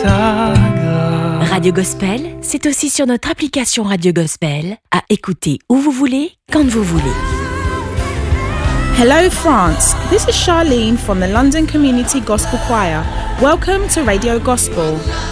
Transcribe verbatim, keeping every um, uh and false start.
saga. Radio Gospel, c'est aussi sur notre application Radio Gospel, à écouter où vous voulez, quand vous voulez. Hello France, this is Charlene from the London Community Gospel Choir. Welcome to Radio Gospel.